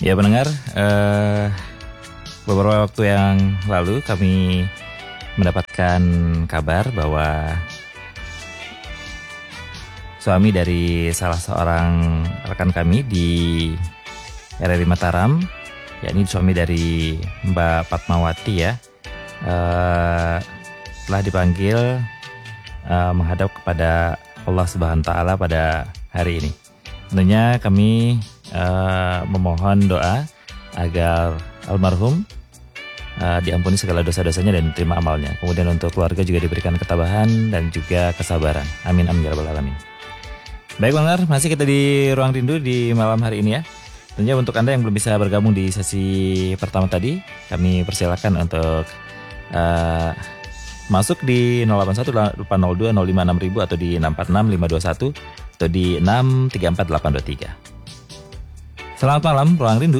Ya pendengar, beberapa waktu yang lalu kami mendapatkan kabar bahwa suami dari salah seorang rekan kami di RRI Mataram, yakni suami dari Mbak Fatmawati ya, telah dipanggil menghadap kepada Allah Subhanahu wa Ta'ala pada hari ini. Tentunya kami memohon doa agar almarhum diampuni segala dosa-dosanya dan diterima amalnya. Kemudian untuk keluarga juga diberikan ketabahan dan juga kesabaran. Amin amin ya rabbal alamin. Baik pendengar, masih kita di Ruang Rindu di malam hari ini ya. Tentunya untuk Anda yang belum bisa bergabung di sesi pertama tadi, kami persilakan untuk masuk di 081 802 056 atau di 646 521 atau di 634 823. Selamat malam Ruang Rindu.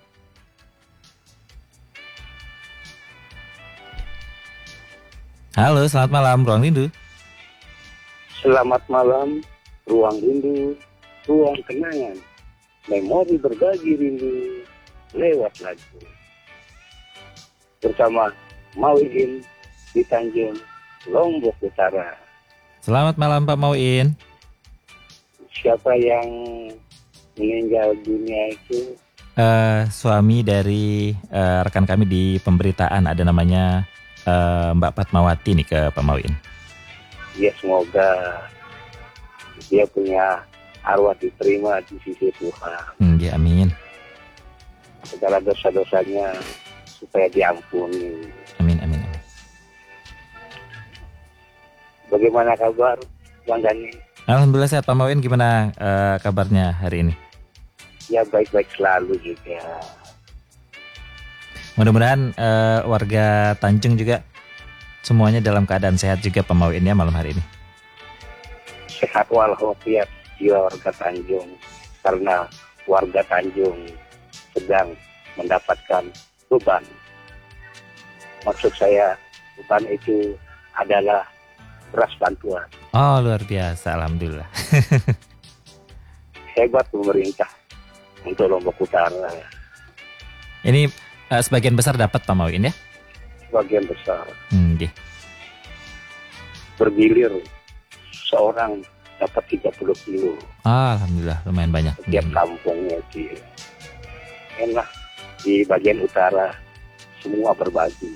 Halo, selamat malam Ruang Rindu. Selamat malam Ruang Rindu, ruang kenangan, memori berbagi rindu lewat lagu. Bersama Mauin di Tanjung Lombok Utara. Selamat malam Pak Mauin. Siapa yang meninggal dunia itu? Suami dari rekan kami di pemberitaan, ada namanya Mbak Fatmawati nih ke Pak Mauin. Ya semoga dia punya arwah diterima di sisi Tuhan. Ya amin. Segala dosa-dosanya supaya diampuni. Amin amin amin. Bagaimana kabar Bang Dani? Alhamdulillah sehat Pak Mauin, gimana kabarnya hari ini? Ya baik-baik selalu juga. Mudah-mudahan warga Tanjung juga semuanya dalam keadaan sehat juga Pak Mauin ya malam hari ini. Sehat walafiat jiwa warga Tanjung, karena warga Tanjung sedang mendapatkan beban. Maksud saya beban itu adalah beras bantuan. Oh luar biasa, alhamdulillah. Hebat pemerintah untuk Lombok Utara. Ini sebagian besar dapat Pak Mauin ya? Sebagian besar. Okay. Bergilir seorang dapat 30 kilo. Alhamdulillah lumayan banyak. Setiap kampungnya sih. Enak di bagian utara semua berbagi.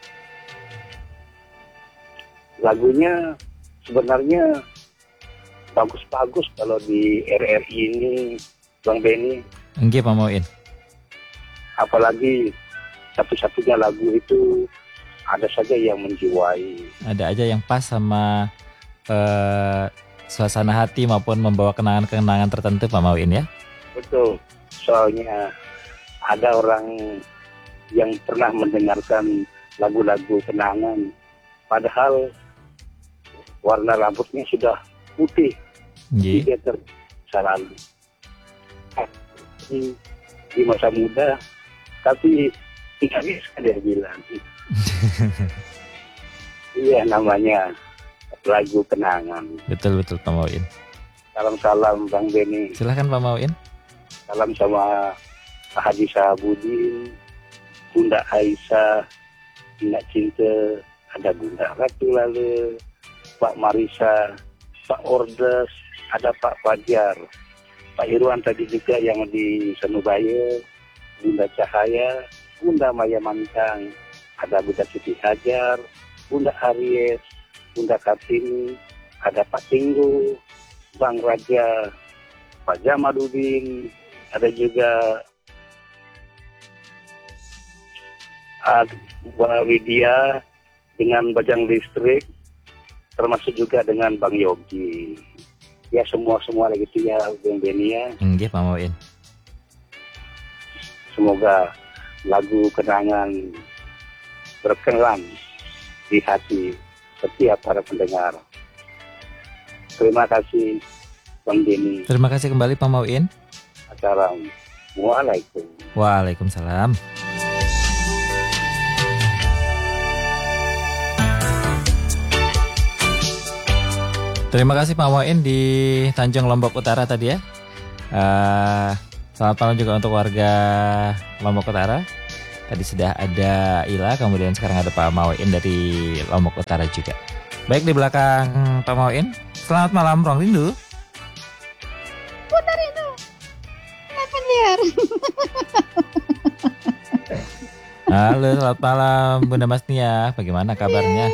Lagunya sebenarnya bagus-bagus kalau di RRI ini, Bang Benny. Enggak Pak Mauin. Apalagi satu-satunya lagu itu ada saja yang menjiwai. Ada aja yang pas sama suasana hati maupun membawa kenangan-kenangan tertentu Pak Mauin ya. Betul. Soalnya ada orang yang pernah mendengarkan lagu-lagu kenangan, padahal warna rambutnya sudah putih. Dia selalu di masa muda, tapi tidak bisa dia bilang. Iya namanya lagu kenangan. Betul Pak Mauin. Salam-salam Bang Benny. Silahkan Pak Mauin. Salam sama Pak Haji Sahabudin, Bunda Aisyah, Bunda Cinta, ada Bunda Ratu lalu, Pak Marisa, Pak Ordes, ada Pak Fajar, Pak Irwan tadi juga yang di Senubaya, Bunda Cahaya, Bunda Maya Mantang, ada Bunda Siti Hajar, Bunda Aries, Bunda Kartini, ada Pak Tinggu, Bang Raja, Pak Jamadudin, ada juga Mbak Widya dengan Bajang Listrik, termasuk juga dengan Bang Yogi. Ya semua lagi itu ya Bang Benny ya. Enggak Pak Mauin. Semoga lagu kenangan berkenan di hati setiap para pendengar. Terima kasih Bang Benny. Terima kasih kembali Pak Mauin. Assalamualaikum. Waalaikumsalam. Terima kasih Pak Mauin di Tanjung Lombok Utara tadi ya. Selamat malam juga untuk warga Lombok Utara. Tadi sudah ada Ila, kemudian sekarang ada Pak Mawin dari Lombok Utara juga. Baik, di belakang Pak Mawin, selamat malam Ruang Rindu. Bunda Rindu, kenapa liar? Halo, selamat malam Bunda Masnia, bagaimana kabarnya?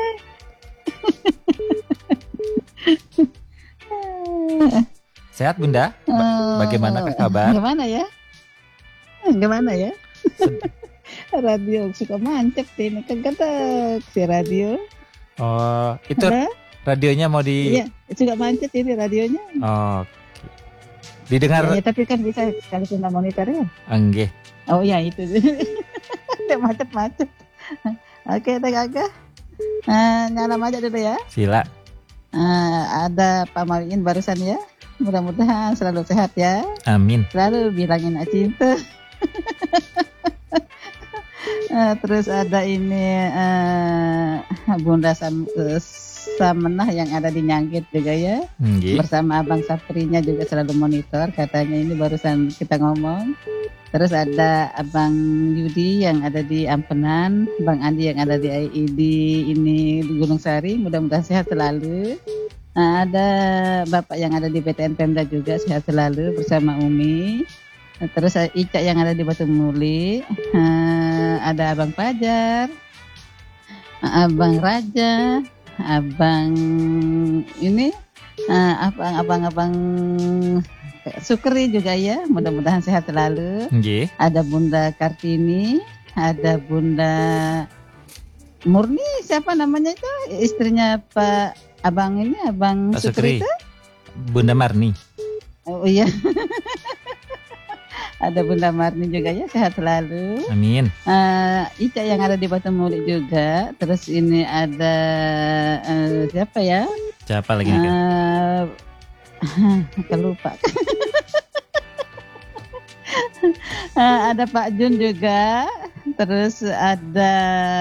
Sehat Bunda? Bagaimana kabar? Gimana ya? Gimana ya? Radio suka mancep ini kegetek si radio. Oh, itu Ada? radionya mau di... Iya, suka mancep ini radionya. Oh, didengar... Ya, tapi kan bisa sekali kita monitor ya. Enggak. Oh iya itu. Tidak macet-macet. Oke, Agak. Nyalam aja dulu ya. Sila. Ada Pak Mawin barusan ya. Mudah-mudahan selalu sehat ya. Amin. Selalu bilangin cinta. Terus ada ini Bunda Samenah yang ada di Nyangkit juga ya. Enggak. Bersama Abang Saprinya juga selalu monitor. Katanya ini barusan kita ngomong. Terus ada Abang Yudi yang ada di Ampenan, Bang Andi yang ada di ini di Gunung Sari. Mudah-mudahan sehat selalu. Ada Bapak yang ada di PTN Pemda juga sehat selalu bersama Umi. Terus Ica yang ada di Batu Muli. Ada Abang Pajar, Abang Raja, Abang ini, abang Sukri juga ya. Mudah-mudahan sehat selalu. Enggak. Ada Bunda Kartini, ada Bunda Murni, siapa namanya itu? Istrinya Pak Abang ini, Abang Pak Sukri Sukri. itu. Bunda Marni. Oh iya. Ada Bunda Marni juga ya, sehat selalu. Amin. Ica yang ada di Batu Muli juga. Terus ini ada siapa ya? Siapa lagi nih? Kelupa. Ada Pak Jun juga. Terus ada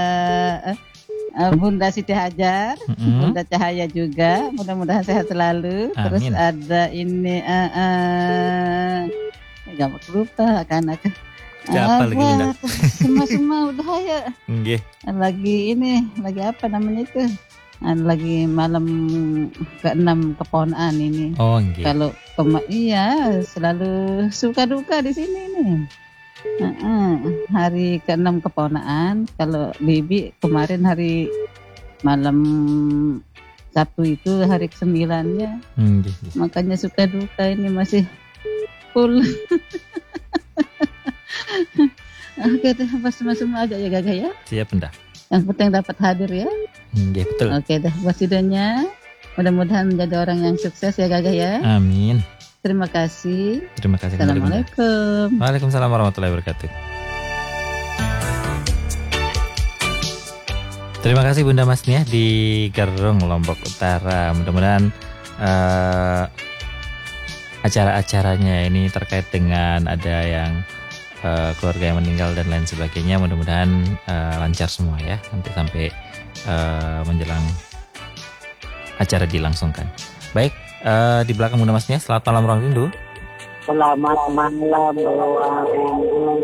Bunda Siti Hajar, Bunda Cahaya juga. Mudah-mudahan sehat selalu. Amin. Terus ada ini gampang lupa akan Siapa lagi Bunda? Semua udah ya. Enggak. Lagi apa namanya itu? Lagi malam ke-6 keponaan ini. Oh, enggak. Kalau iya selalu suka duka di sini nih. Hari ke-6 keponaan. Kalau Bibi kemarin hari malam Sabtu itu hari ke-9-nya. Makanya suka duka ini masih full. Oke deh, pas semua aja ya Gaga ya. Siap Bunda. Yang penting dapat hadir ya. Iya betul. Oke dah, wasidannya mudah-mudahan menjadi orang yang sukses ya Gaga ya. Amin. Terima kasih. Terima kasih kembali Bunda. Assalamualaikum. Waalaikumsalam warahmatullahi wabarakatuh. Terima kasih Bunda Masnia di Gerung Lombok Utara. Mudah-mudahan acara-acaranya ini terkait dengan ada yang keluarga yang meninggal dan lain sebagainya. Mudah-mudahan lancar semua ya. Nanti sampai menjelang acara dilangsungkan. Baik, di belakang Bunda Masnia, selamat malam Ruang Rindu. Selamat malam Ruang Rindu.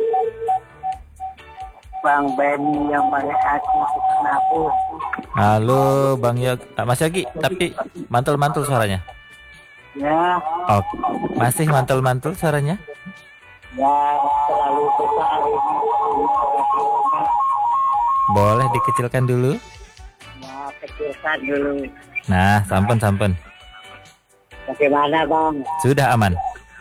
Bang Benny yang pakai hati aku. Halo Bang Yogi, Mas Yogi, tapi mantul-mantul suaranya. Ya. Oh, masih mantul-mantul suaranya? Ya, selalu suka hari ini. Boleh dikecilkan dulu? Ya, kecilkan dulu. Nah, sampun. Bagaimana Bang? Sudah aman.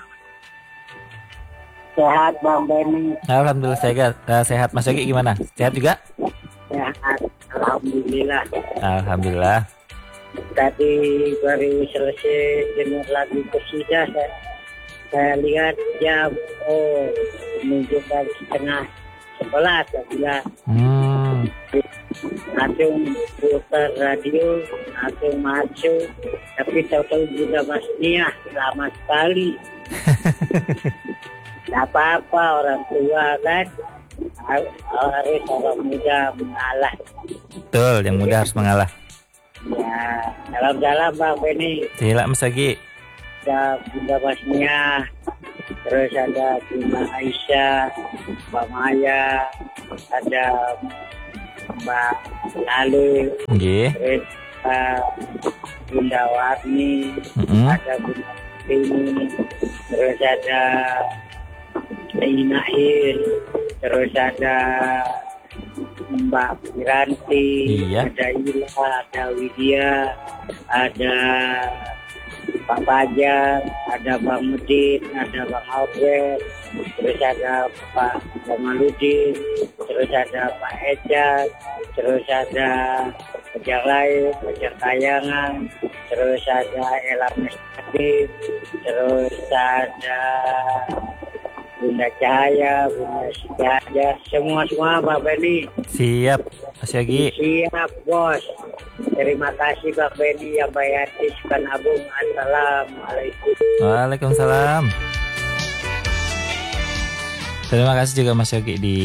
Sehat Bang Benny? Alhamdulillah sehat. Mas Yogi gimana? Sehat juga? Sehat, alhamdulillah. Alhamdulillah. Tadi baru selesai dengar lagu Qasidah. Saya lihat jam menunjukkan 10:30. Saya bilang langsung putar radio, langsung masuk. Tapi tahu-tahu juga Mas Nia lama sekali. Tidak apa-apa, orang tua kan harus orang muda mengalah. Betul, yang muda harus mengalah. Ya, dalam-dalam Bang Benny. Sila Mas Yogi. Ya, Bunda Masnya. terus ada Bunda Aisyah, Mbak Maya, ada Mbak Lalu, Nggih. terus Bunda Warni, ada Bunda Tini, terus ada Inahil, terus ada Mbak Wiranti, Iya. ada Ila, ada Widya, ada Pak Fajar, ada Bang Mudin, ada Bang Albert, terus ada Pak Jamaludin, terus ada Pak Ejat, terus ada Pejang Lain, Pejang Kayangan, terus ada Ella Mestadif, terus ada Bunda Cahaya, Bunda Sijaya, semua Pak Beni. Siap, Mas Yogi. Siap, Bos. Terima kasih Pak Beni yang Bayatis Kanabung. Assalamualaikum. Waalaikumsalam. Terima kasih juga Mas Yogi di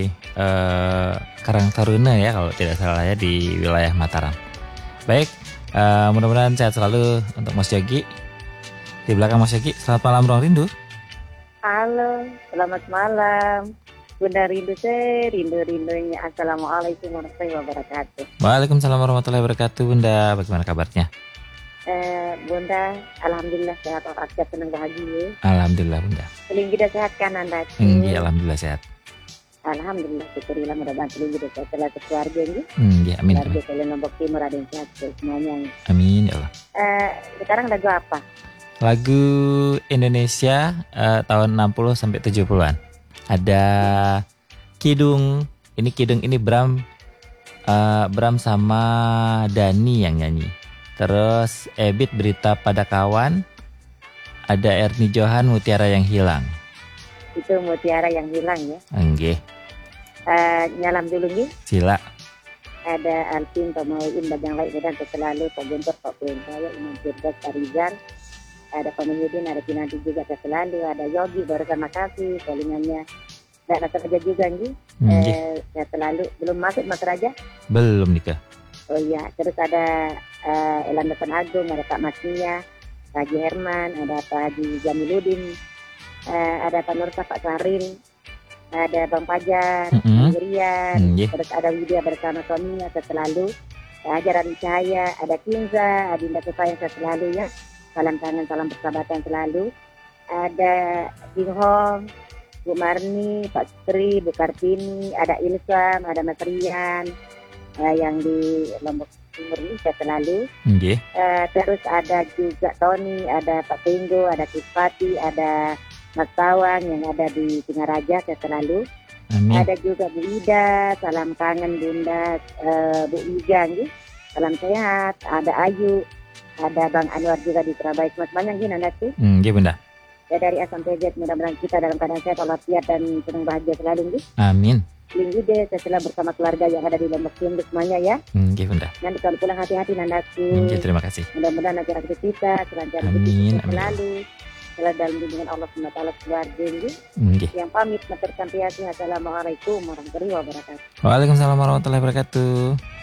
Karang Taruna ya kalau tidak salah ya di wilayah Mataram. Baik, mudah-mudahan sehat selalu untuk Mas Yogi. Di belakang Mas Yogi, selamat malam Ruang Rindu. Halo, selamat malam. Bunda rindu rindu-rindunya. Assalamualaikum warahmatullahi wabarakatuh. Waalaikumsalam warahmatullahi wabarakatuh Bunda. Bagaimana kabarnya? Bunda, alhamdulillah sehat walafiat, senang bahagia. Alhamdulillah Bunda. Seling kita sehat kan Anda? Alhamdulillah sehat. Alhamdulillah, syukurillah mudah-mudahan seling kita sehat selalu keluarga ini. Amin. Keluarga kalian Lombok Timur ada yang sehat semuanya. Amin ya Allah. Sekarang lagu apa? Lagu Indonesia tahun 60 sampai 70-an. Ada Kidung. Ini Bram sama Dani yang nyanyi. Terus Ebit Berita Pada Kawan. Ada Erni Johan Mutiara Yang Hilang. Itu Mutiara Yang Hilang ya. Nggih. Nyalam dulu nih. Sila. Ada Alvin, Pak Mauin, Bajang Lain, dan selalu Pak Guntur, Pak Purwaya, Imam Firdaus, Pak Rizal. Ada Pak Menyudin, ada Kinanti juga selalu, ada Yogi, barusan makasih, callingannya. Ada Mas Raja juga nih, saya selalu, belum masuk Mas Raja? Belum nikah. Oh iya, terus ada Elanda Agung, ada Pak Masnya, Pak Haji Herman, ada Pak Haji Jamiludin, ada Pak Nursa, Pak Saril, ada Bang Fajar, Bang Gerian, terus ada Widya bersama suaminya, saya selalu, Ajaran Cahaya, ada Kinza, Adinda Kesayang, saya selalu ya. Salam tangan, salam persahabatan selalu. Ada Bing Hong, Bu Marni, Pak Sri, Bu Kartini, ada Ilsam, ada Mas Rian, yang di Lombok Timur ini saya selalu. Terus ada juga Tony, ada Pak Tenggo, ada Kispati, ada Mas Tawang yang ada di Singaraja, saya selalu. Ada juga Bu Ida, salam kangen Bunda, Bu Ija, salam sehat. Ada Ayu. Ada Bang Anwar juga di Surabaya. Semuanya gini nanti. Iya Bunda. Ya dari A sampai Z, mudah-mudahan kita dalam keadaan sehat, walafiat dan senang bahagia selalu. Amin. Linggi deh, setelah bersama keluarga yang ada di Lombok Timur semuanya ya. Iya Bunda. Nanti kalau pulang hati-hati nandaku. Terima kasih. Mudah-mudahan nanti aktivitas kita selancar selalu. Selalu dalam lindungan Allah SWT keluarga ini. Yang pamit menterkan piasi. Assalamualaikum warahmatullahi wabarakatuh. Waalaikumsalam warahmatullahi wabarakatuh.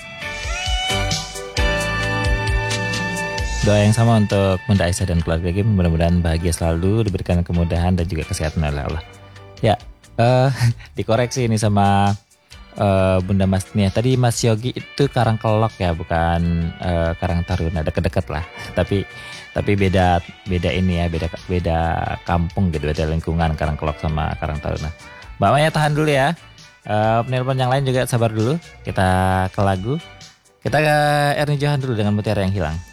Doa yang sama untuk Bunda Aisyah dan keluarga Kim, mudah-mudahan bahagia selalu, diberikan kemudahan dan juga kesehatan oleh Allah. Ya, dikoreksi ini sama Bunda Mas Nia. Tadi Mas Yogi itu Karangkelok ya, bukan Karang Taruna, ada dekat lah. Tapi beda ini ya, beda kampung gitu, beda lingkungan Karangkelok sama Karang Taruna. Mbak Maya tahan dulu ya. Penelpon yang lain juga sabar dulu. Kita ke lagu. Kita ke Erni Johan dulu dengan Mutiara Yang Hilang.